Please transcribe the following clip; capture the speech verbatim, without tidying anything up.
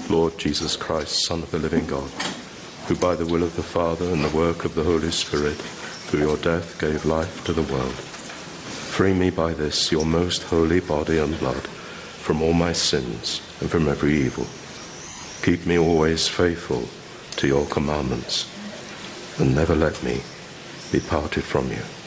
Lord Jesus Christ, Son of the living God, who by the will of the Father and the work of the Holy Spirit, through your death gave life to the world. Free me by this, your most holy body and blood, from all my sins and from every evil. Keep me always faithful to your commandments, and never let me be parted from you.